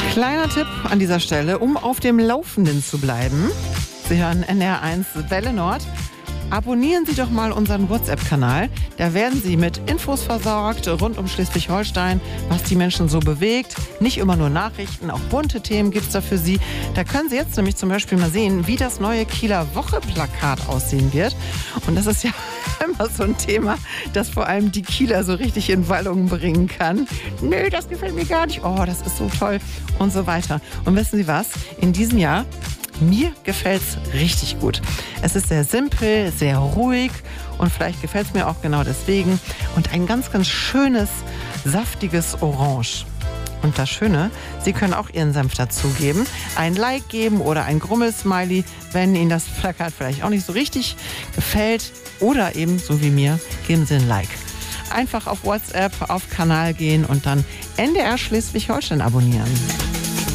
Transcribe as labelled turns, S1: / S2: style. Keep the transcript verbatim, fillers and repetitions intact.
S1: Kleiner Tipp an dieser Stelle, um auf dem Laufenden zu bleiben. Sie hören N R eins Welle Nord. Abonnieren Sie doch mal unseren WhatsApp-Kanal. Da werden Sie mit Infos versorgt rund um Schleswig-Holstein, was die Menschen so bewegt. Nicht immer nur Nachrichten, auch bunte Themen gibt es da für Sie. Da können Sie jetzt nämlich zum Beispiel mal sehen, wie das neue Kieler Woche-Plakat aussehen wird. Und das ist ja immer so ein Thema, das vor allem die Kieler so richtig in Wallung bringen kann. Nö, das gefällt mir gar nicht. Oh, das ist so toll und so weiter. Und wissen Sie was? In diesem Jahr mir gefällt's richtig gut. Es ist sehr simpel, sehr ruhig und vielleicht gefällt es mir auch genau deswegen. Und ein ganz, ganz schönes, saftiges Orange. Und das Schöne, Sie können auch Ihren Senf dazugeben, ein Like geben oder ein Grummelsmiley, wenn Ihnen das Plakat vielleicht auch nicht so richtig gefällt. Oder eben, so wie mir, geben Sie ein Like. Einfach auf WhatsApp, auf Kanal gehen und dann N D R Schleswig-Holstein abonnieren.